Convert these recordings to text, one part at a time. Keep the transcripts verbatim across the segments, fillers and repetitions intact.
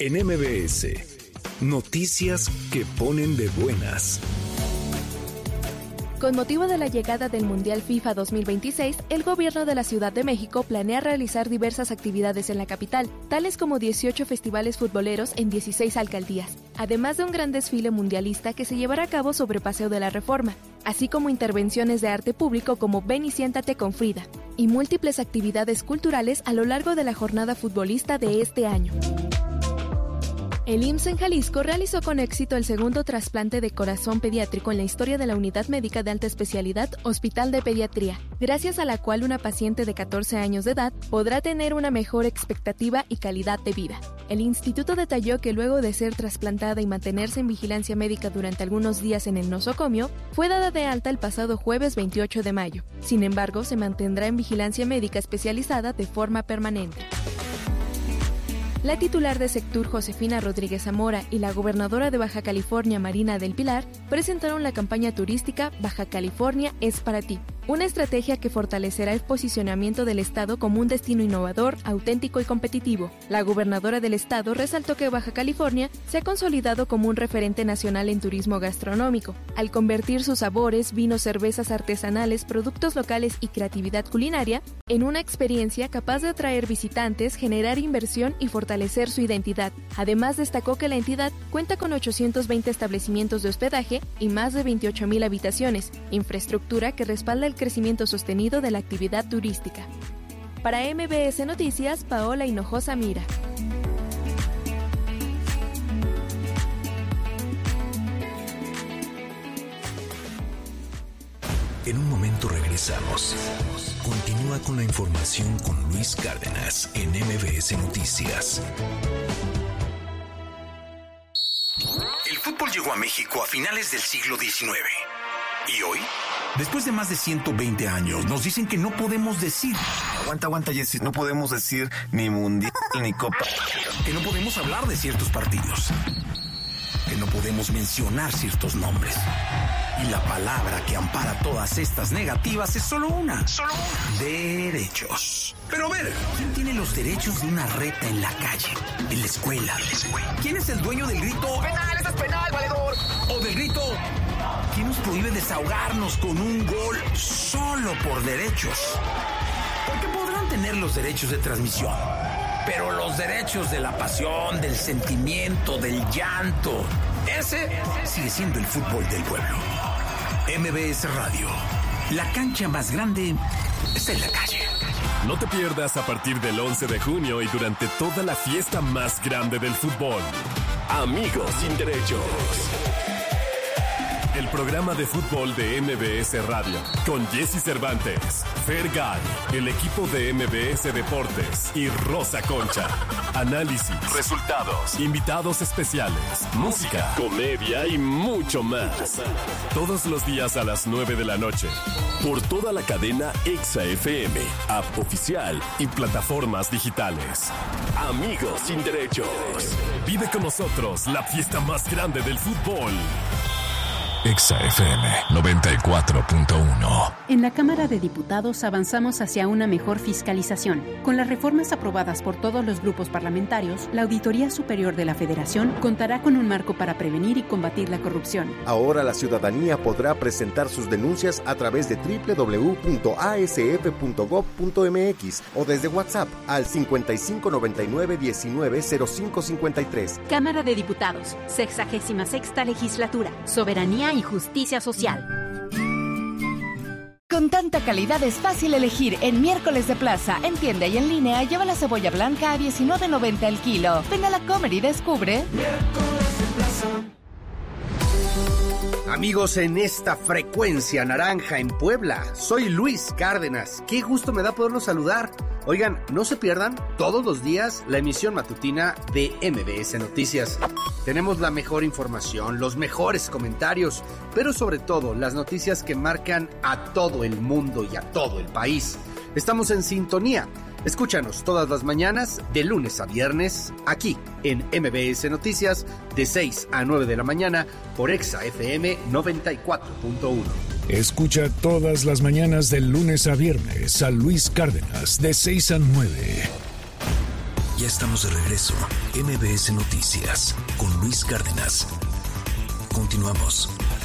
En M B S, noticias que ponen de buenas. Con motivo de la llegada del Mundial FIFA dos mil veintiséis, el gobierno de la Ciudad de México planea realizar diversas actividades en la capital, tales como dieciocho festivales futboleros en dieciséis alcaldías, además de un gran desfile mundialista que se llevará a cabo sobre Paseo de la Reforma, así como intervenciones de arte público como Ven y siéntate con Frida, y múltiples actividades culturales a lo largo de la jornada futbolista de este año. El I M S S en Jalisco realizó con éxito el segundo trasplante de corazón pediátrico en la historia de la Unidad Médica de Alta Especialidad Hospital de Pediatría, gracias a la cual una paciente de catorce años de edad podrá tener una mejor expectativa y calidad de vida. El instituto detalló que luego de ser trasplantada y mantenerse en vigilancia médica durante algunos días en el nosocomio, fue dada de alta el pasado jueves veintiocho de mayo. Sin embargo, se mantendrá en vigilancia médica especializada de forma permanente. La titular de Sectur, Josefina Rodríguez Zamora, y la gobernadora de Baja California, Marina del Pilar, presentaron la campaña turística Baja California es para ti, una estrategia que fortalecerá el posicionamiento del estado como un destino innovador, auténtico y competitivo. La gobernadora del estado resaltó que Baja California se ha consolidado como un referente nacional en turismo gastronómico, al convertir sus sabores, vinos, cervezas artesanales, productos locales y creatividad culinaria en una experiencia capaz de atraer visitantes, generar inversión y fortalecer su identidad. Además, destacó que la entidad cuenta con ochocientos veinte establecimientos de hospedaje y más de veintiocho mil habitaciones, infraestructura que respalda el crecimiento sostenido de la actividad turística. Para M B S Noticias, Paola Hinojosa Mira. En un momento regresamos. Continúa con la información con Luis Cárdenas en M B S Noticias. El fútbol llegó a México a finales del siglo diecinueve. ¿Y hoy? Después de más de ciento veinte años, nos dicen que no podemos decir... Aguanta, aguanta, Jessy. No podemos decir ni mundial ni copa. Que no podemos hablar de ciertos partidos. Que no podemos mencionar ciertos nombres. Y la palabra que ampara todas estas negativas es solo una. Solo una. Derechos. Pero a ver, ¿quién tiene los derechos de una reta en la calle? En la escuela. En la escuela. ¿Quién es el dueño del grito? ¡Penal, eso es penal, valedor! O del grito... ¿Quién nos prohíbe desahogarnos con un gol solo por derechos? Porque podrán tener los derechos de transmisión, pero los derechos de la pasión, del sentimiento, del llanto, ese sigue siendo el fútbol del pueblo. M B S Radio, la cancha más grande está en la calle. No te pierdas a partir del once de junio y durante toda la fiesta más grande del fútbol. Amigos sin derechos. El programa de fútbol de M B S Radio, con Jessy Cervantes, Fergay, el equipo de M B S Deportes y Rosa Concha. Análisis, resultados, invitados especiales, música, comedia y mucho más. Todos los días a las nueve de la noche, por toda la cadena Exa F M, app oficial y plataformas digitales. Amigos sin derechos. Vive con nosotros la fiesta más grande del fútbol. Exa F M noventa y cuatro punto uno. En la Cámara de Diputados avanzamos hacia una mejor fiscalización. Con las reformas aprobadas por todos los grupos parlamentarios, la Auditoría Superior de la Federación contará con un marco para prevenir y combatir la corrupción. Ahora la ciudadanía podrá presentar sus denuncias a través de doble u doble u doble u punto a s f punto gob punto m x o desde WhatsApp al cincuenta y cinco noventa y nueve diecinueve cero cinco cincuenta y tres. Cámara de Diputados, sexagésima sexta legislatura, soberanía y justicia social. Con tanta calidad es fácil elegir. En Miércoles de Plaza, en tienda y en línea, lleva la cebolla blanca a diecinueve noventa el kilo. Ven a la Comer y descubre. Miércoles de Plaza. Amigos, en esta frecuencia naranja en Puebla, soy Luis Cárdenas. Qué gusto me da poderlos saludar. Oigan, no se pierdan todos los días la emisión matutina de M B S Noticias. Tenemos la mejor información, los mejores comentarios, pero sobre todo las noticias que marcan a todo el mundo y a todo el país. Estamos en sintonía. Escúchanos todas las mañanas, de lunes a viernes, aquí en M B S Noticias, de seis a nueve de la mañana, por Exa F M noventa y cuatro punto uno. Escucha todas las mañanas, del lunes a viernes, a Luis Cárdenas, de seis a nueve. Ya estamos de regreso. M B S Noticias con Luis Cárdenas. Continuamos.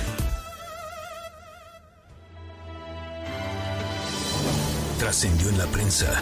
Trascendió en la prensa.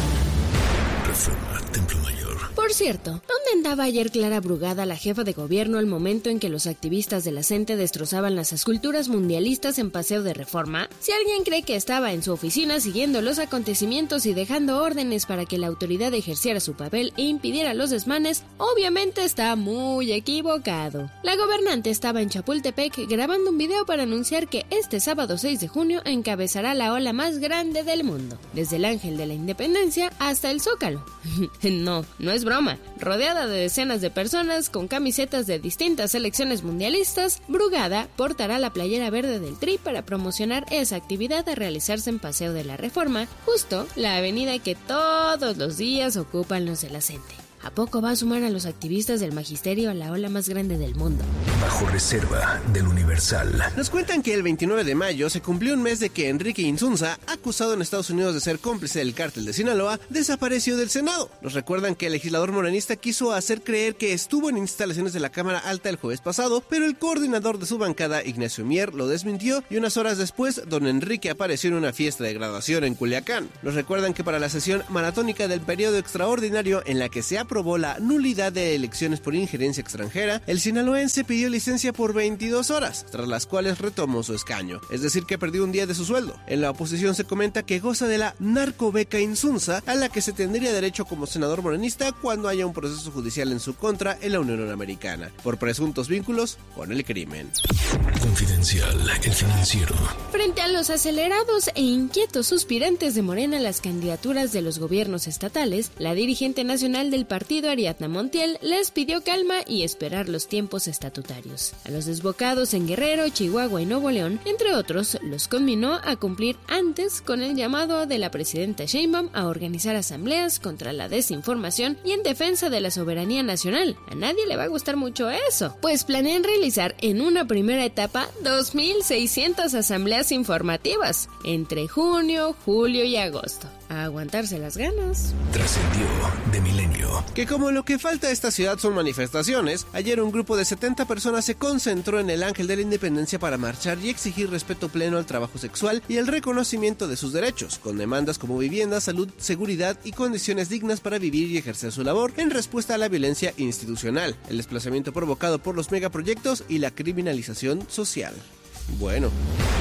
Reforma Templo Mayor. Por cierto, ¿dónde andaba ayer Clara Brugada, la jefa de gobierno, al momento en que los activistas de la C E N T E destrozaban las esculturas mundialistas en Paseo de Reforma? Si alguien cree que estaba en su oficina siguiendo los acontecimientos y dejando órdenes para que la autoridad ejerciera su papel e impidiera los desmanes, obviamente está muy equivocado. La gobernante estaba en Chapultepec grabando un video para anunciar que este sábado seis de junio encabezará la ola más grande del mundo, desde el Ángel de la Independencia hasta el Zócalo. No, no es broma. Rodeada de decenas de personas con camisetas de distintas selecciones mundialistas, Brugada portará la playera verde del Tri para promocionar esa actividad a realizarse en Paseo de la Reforma, justo la avenida que todos los días ocupan los de la C E N T E. ¿A poco va a sumar a los activistas del magisterio a la ola más grande del mundo? Bajo reserva del Universal. Nos cuentan que el veintinueve de mayo se cumplió un mes de que Enrique Insunza, acusado en Estados Unidos de ser cómplice del cártel de Sinaloa, desapareció del Senado. Nos recuerdan que el legislador morenista quiso hacer creer que estuvo en instalaciones de la Cámara Alta el jueves pasado, pero el coordinador de su bancada, Ignacio Mier, lo desmintió y unas horas después, don Enrique apareció en una fiesta de graduación en Culiacán. Nos recuerdan que para la sesión maratónica del periodo extraordinario en la que se aprobó la nulidad de elecciones por injerencia extranjera, el sinaloense pidió licencia por veintidós horas, tras las cuales retomó su escaño, es decir que perdió un día de su sueldo. En la oposición se comenta que goza de la narcobeca Insunza, a la que se tendría derecho como senador morenista cuando haya un proceso judicial en su contra en la Unión Americana, por presuntos vínculos con el crimen. Confidencial, el financiero. Frente a los acelerados e inquietos suspirantes de Morena a las candidaturas de los gobiernos estatales, la dirigente nacional del partido, Ariadna Montiel, les pidió calma y esperar los tiempos estatutarios. A los desbocados en Guerrero, Chihuahua y Nuevo León, entre otros, los conminó a cumplir antes con el llamado de la presidenta Sheinbaum a organizar asambleas contra la desinformación y en defensa de la soberanía nacional. A nadie le va a gustar mucho eso, pues planean realizar en una primera etapa dos mil seiscientas asambleas informativas entre junio, julio y agosto. A aguantarse las ganas. Trascendió de Milenio. Que como lo que falta a esta ciudad son manifestaciones, ayer un grupo de setenta personas se concentró en el Ángel de la Independencia para marchar y exigir respeto pleno al trabajo sexual y el reconocimiento de sus derechos, con demandas como vivienda, salud, seguridad y condiciones dignas para vivir y ejercer su labor, en respuesta a la violencia institucional, el desplazamiento provocado por los megaproyectos y la criminalización social. Bueno...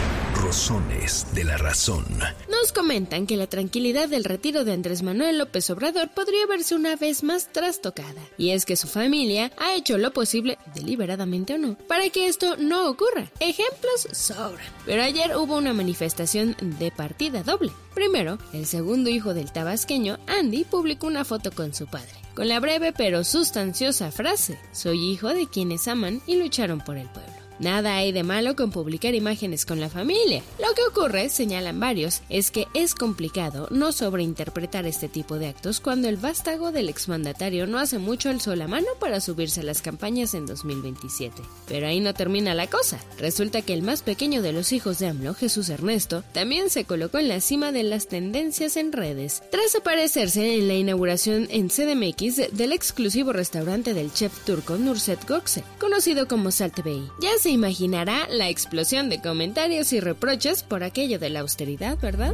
Rosones de la razón. Nos comentan que la tranquilidad del retiro de Andrés Manuel López Obrador podría verse una vez más trastocada, y es que su familia ha hecho lo posible, deliberadamente o no, para que esto no ocurra. Ejemplos sobran. Pero ayer hubo una manifestación de partida doble. Primero, el segundo hijo del tabasqueño, Andy, publicó una foto con su padre, con la breve pero sustanciosa frase: soy hijo de quienes aman y lucharon por el pueblo. Nada hay de malo con publicar imágenes con la familia. Lo que ocurre, señalan varios, es que es complicado no sobreinterpretar este tipo de actos cuando el vástago del exmandatario no hace mucho alzó la mano para subirse a las campañas en dos mil veintisiete. Pero ahí no termina la cosa. Resulta que el más pequeño de los hijos de AMLO, Jesús Ernesto, también se colocó en la cima de las tendencias en redes, tras aparecerse en la inauguración en C D M X del exclusivo restaurante del chef turco Nurset Gökçe, conocido como Salt Bey. Ya se Se imaginará la explosión de comentarios y reproches por aquello de la austeridad, ¿verdad?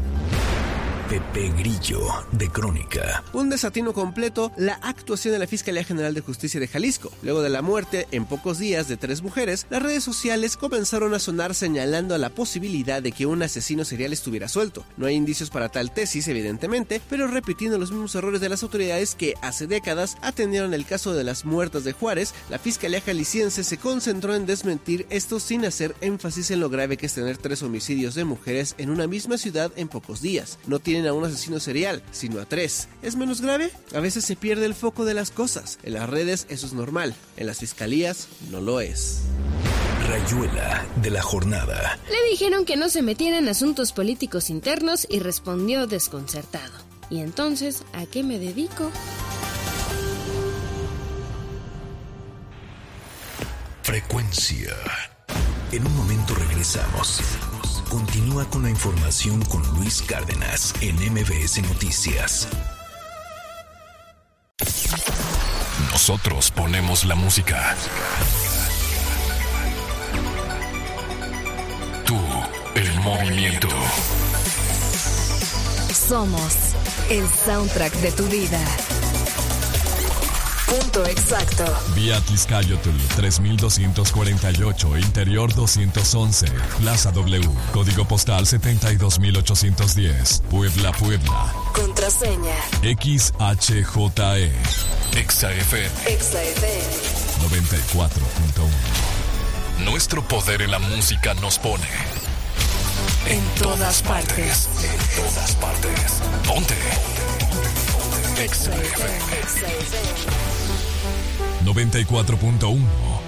Pepe Grillo, de Crónica. Un desatino completo la actuación de la Fiscalía General de Justicia de Jalisco. Luego de la muerte, en pocos días, de tres mujeres, las redes sociales comenzaron a sonar señalando a la posibilidad de que un asesino serial estuviera suelto. No hay indicios para tal tesis, evidentemente, pero repitiendo los mismos errores de las autoridades que hace décadas atendieron el caso de las muertas de Juárez, la Fiscalía Jalisciense se concentró en desmentir esto sin hacer énfasis en lo grave que es tener tres homicidios de mujeres en una misma ciudad en pocos días. No tienen a un asesino serial, sino a tres. ¿Es menos grave? A veces se pierde el foco de las cosas. En las redes eso es normal, en las fiscalías no lo es. Rayuela de la jornada. Le dijeron que no se metiera en asuntos políticos internos y respondió desconcertado. ¿Y entonces a qué me dedico? Frecuencia. En un momento regresamos. Continúa con la información con Luis Cárdenas en M B S Noticias. Nosotros ponemos la música. Tú, el movimiento. Somos el soundtrack de tu vida. Punto exacto. Vía Tizcayotl tres mil doscientos cuarenta y ocho, Interior doscientos once, Plaza W, Código Postal setenta y dos mil ochocientos diez, Puebla, Puebla. Contraseña X H J E. Exa F M. Exa F M noventa y cuatro punto uno. Nuestro poder en la música nos pone en, en todas partes. partes. En todas partes. Ponte. Exa F M noventa y cuatro punto uno.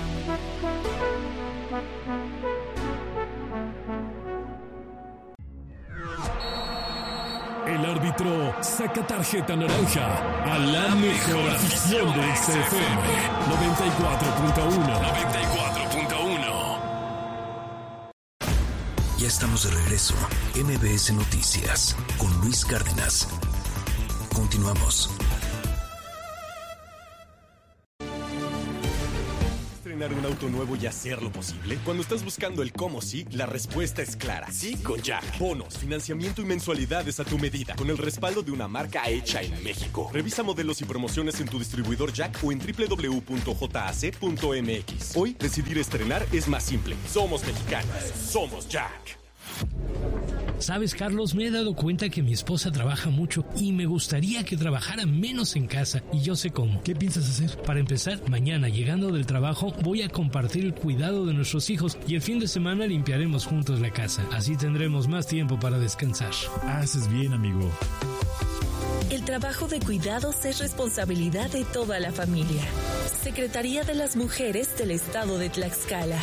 El árbitro saca tarjeta naranja a la mejor afición de Exa F M noventa y cuatro punto uno. noventa y cuatro punto uno. Ya estamos de regreso. M B S Noticias con Luis Cárdenas. Continuamos. ¿Estrenar un auto nuevo y hacerlo posible? Cuando estás buscando el cómo sí, la respuesta es clara. Sí con Jack. Bonos, financiamiento y mensualidades a tu medida, con el respaldo de una marca hecha en México. Revisa modelos y promociones en tu distribuidor Jack o en doble u doble u doble u punto jac punto m x. Hoy, decidir estrenar es más simple. Somos mexicanos. Somos Jack. Sabes, Carlos, me he dado cuenta que mi esposa trabaja mucho y me gustaría que trabajara menos en casa, y yo sé cómo. ¿Qué piensas hacer? Para empezar, mañana llegando del trabajo voy a compartir el cuidado de nuestros hijos y el fin de semana limpiaremos juntos la casa. Así tendremos más tiempo para descansar. Haces bien, amigo. El trabajo de cuidados es responsabilidad de toda la familia. Secretaría de las Mujeres del Estado de Tlaxcala.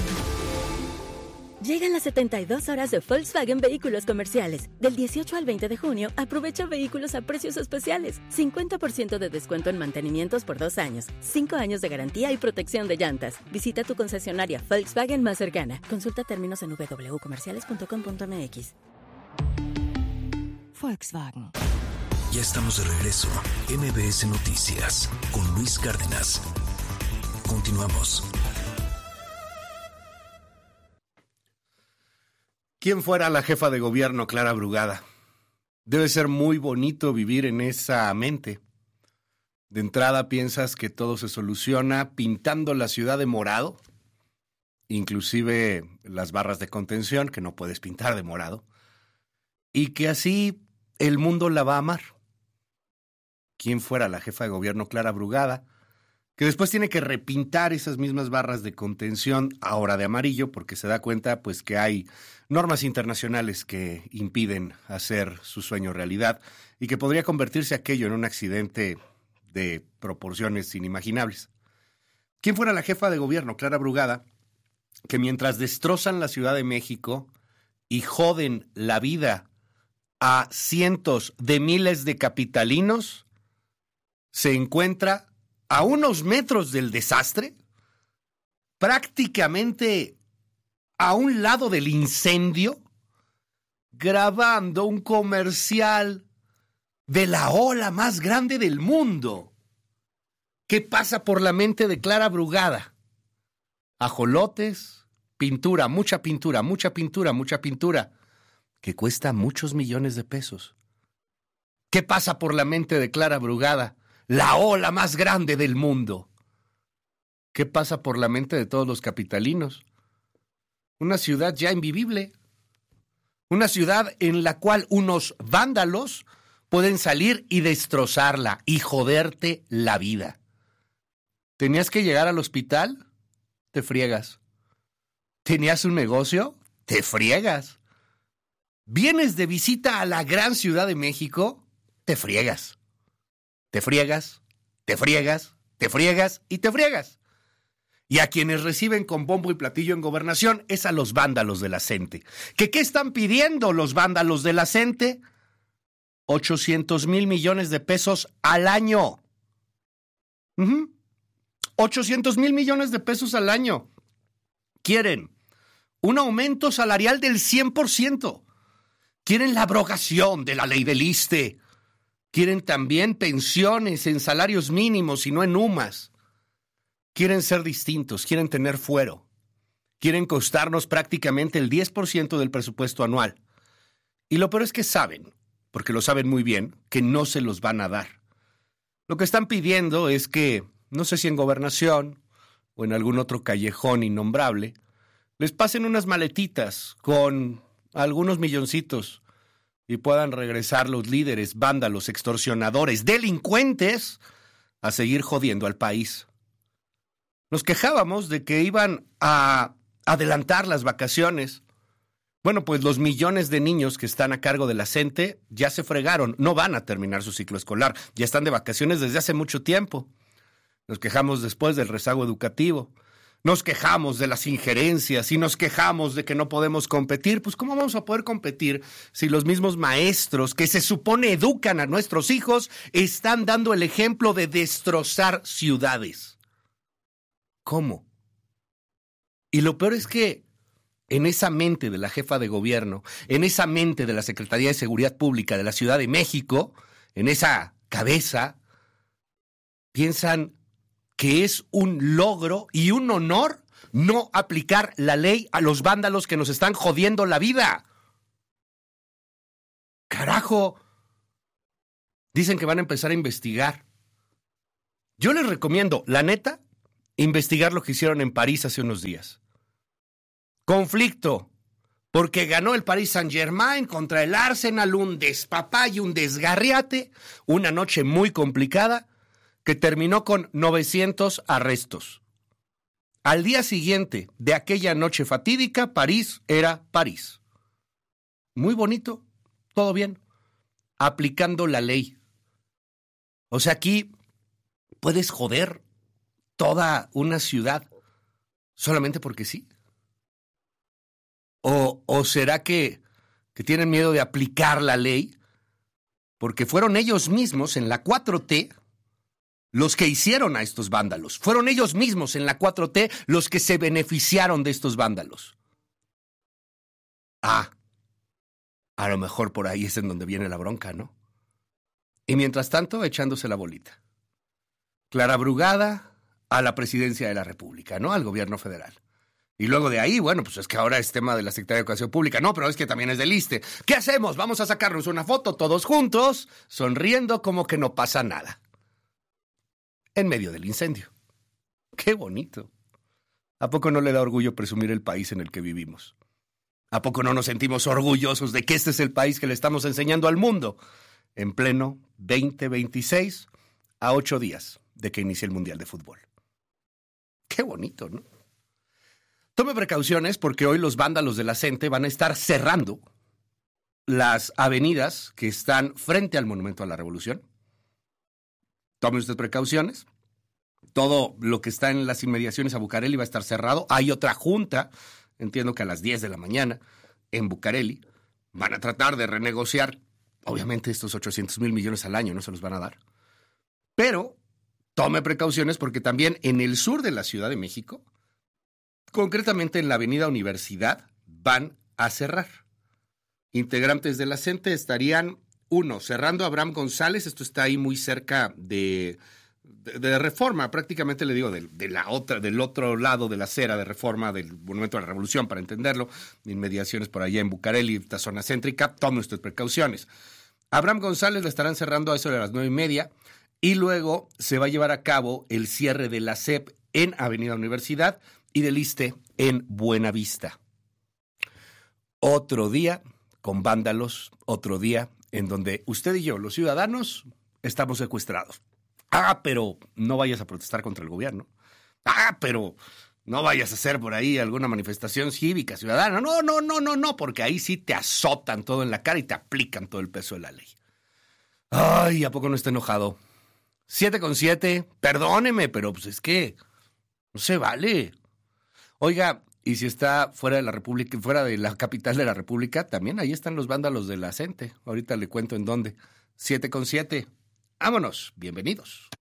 Llegan las setenta y dos horas de Volkswagen Vehículos Comerciales. Del dieciocho al veinte de junio, aprovecha vehículos a precios especiales. cincuenta por ciento de descuento en mantenimientos por dos años. cinco años de garantía y protección de llantas. Visita tu concesionaria Volkswagen más cercana. Consulta términos en doble u doble u doble u punto comerciales punto com punto m x. Volkswagen. Ya estamos de regreso. M B S Noticias con Luis Cárdenas. Continuamos. ¿Quién fuera la jefa de gobierno, Clara Brugada? Debe ser muy bonito vivir en esa mente. De entrada piensas que todo se soluciona pintando la ciudad de morado, inclusive las barras de contención, que no puedes pintar de morado, y que así el mundo la va a amar. ¿Quién fuera la jefa de gobierno, Clara Brugada? Que después tiene que repintar esas mismas barras de contención ahora de amarillo, porque se da cuenta pues que hay normas internacionales que impiden hacer su sueño realidad y que podría convertirse aquello en un accidente de proporciones inimaginables. ¿Quién fuera la jefa de gobierno, Clara Brugada, que mientras destrozan la Ciudad de México y joden la vida a cientos de miles de capitalinos, se encuentra a unos metros del desastre, prácticamente a un lado del incendio, grabando un comercial de la ola más grande del mundo? ¿Qué pasa por la mente de Clara Brugada? Ajolotes, pintura, mucha pintura, mucha pintura, mucha pintura, que cuesta muchos millones de pesos. ¿Qué pasa por la mente de Clara Brugada? La ola más grande del mundo. ¿Qué pasa por la mente de todos los capitalinos? Una ciudad ya invivible. Una ciudad en la cual unos vándalos pueden salir y destrozarla y joderte la vida. ¿Tenías que llegar al hospital? Te friegas. ¿Tenías un negocio? Te friegas. ¿Vienes de visita a la gran Ciudad de México? Te friegas. Te friegas, te friegas, te friegas y te friegas. Y a quienes reciben con bombo y platillo en gobernación es a los vándalos de la CENTE. ¿Que qué están pidiendo los vándalos de la CENTE? ochocientos mil millones de pesos al año. Uh-huh. ochocientos mil millones de pesos al año. Quieren un aumento salarial del cien por ciento. Quieren la abrogación de la ley del ISSSTE. Quieren también pensiones en salarios mínimos y no en U M As. Quieren ser distintos, quieren tener fuero. Quieren costarnos prácticamente el diez por ciento del presupuesto anual. Y lo peor es que saben, porque lo saben muy bien, que no se los van a dar. Lo que están pidiendo es que, no sé si en Gobernación o en algún otro callejón innombrable, les pasen unas maletitas con algunos milloncitos y puedan regresar los líderes, vándalos, extorsionadores, delincuentes a seguir jodiendo al país. Nos quejábamos de que iban a adelantar las vacaciones. Bueno, pues los millones de niños que están a cargo de la CENTE ya se fregaron, no van a terminar su ciclo escolar, ya están de vacaciones desde hace mucho tiempo. Nos quejamos después del rezago educativo, nos quejamos de las injerencias y nos quejamos de que no podemos competir. Pues ¿cómo vamos a poder competir si los mismos maestros que se supone educan a nuestros hijos están dando el ejemplo de destrozar ciudades? ¿Cómo? Y lo peor es que en esa mente de la jefa de gobierno, en esa mente de la Secretaría de Seguridad Pública de la Ciudad de México, en esa cabeza, piensan que es un logro y un honor no aplicar la ley a los vándalos que nos están jodiendo la vida. ¡Carajo! Dicen que van a empezar a investigar. Yo les recomiendo, la neta, investigar lo que hicieron en París hace unos días. Conflicto, porque ganó el Paris Saint-Germain contra el Arsenal, un despapalle, un desgarriate, una noche muy complicada que terminó con novecientos arrestos. Al día siguiente de aquella noche fatídica, París era París. Muy bonito, todo bien, aplicando la ley. O sea, aquí puedes joder toda una ciudad solamente porque sí. ¿O, o será que, que tienen miedo de aplicar la ley? Porque fueron ellos mismos en la cuatro T los que hicieron a estos vándalos. Fueron ellos mismos en la cuatro T los que se beneficiaron de estos vándalos. Ah, a lo mejor por ahí es en donde viene la bronca, ¿no? Y mientras tanto, echándose la bolita. Clara Brugada a la presidencia de la República, ¿no? Al gobierno federal. Y luego de ahí, bueno, pues es que ahora es tema de la Secretaría de Educación Pública. No, pero es que también es del ISSSTE. ¿Qué hacemos? Vamos a sacarnos una foto todos juntos, sonriendo como que no pasa nada. En medio del incendio. ¡Qué bonito! ¿A poco no le da orgullo presumir el país en el que vivimos? ¿A poco no nos sentimos orgullosos de que este es el país que le estamos enseñando al mundo? En pleno veinte veintiséis, a ocho días de que inicie el Mundial de Fútbol. ¡Qué bonito!, ¿no? Tome precauciones porque hoy los vándalos de la CENTE van a estar cerrando las avenidas que están frente al Monumento a la Revolución. Tome usted precauciones. Todo lo que está en las inmediaciones a Bucareli va a estar cerrado. Hay otra junta, entiendo que a las diez de la mañana, en Bucareli. Van a tratar de renegociar, obviamente, estos ochocientos mil millones al año, no se los van a dar. Pero tome precauciones porque también en el sur de la Ciudad de México, concretamente en la avenida Universidad, van a cerrar. Integrantes de la CENTE estarían, uno, cerrando a Abraham González, esto está ahí muy cerca de, de, de Reforma, prácticamente le digo, de, de la otra, del otro lado de la acera de Reforma, del Monumento a la Revolución, para entenderlo, inmediaciones por allá en Bucareli, esta zona céntrica, tome usted precauciones. Abraham González lo estarán cerrando a eso de las nueve y media, y luego se va a llevar a cabo el cierre de la C E P en Avenida Universidad y del ISSSTE en Buenavista. Otro día con vándalos, otro día en donde usted y yo, los ciudadanos, estamos secuestrados. Ah, pero no vayas a protestar contra el gobierno. Ah, pero no vayas a hacer por ahí alguna manifestación cívica, ciudadana. No, no, no, no, no, porque ahí sí te azotan todo en la cara y te aplican todo el peso de la ley. Ay, ¿a poco no está enojado? Siete con siete, perdóneme, pero pues es que no se vale. Oiga, y si está fuera de la República, fuera de la capital de la República, también ahí están los vándalos de la CENTE. Ahorita le cuento en dónde. Siete con siete. Vámonos, bienvenidos.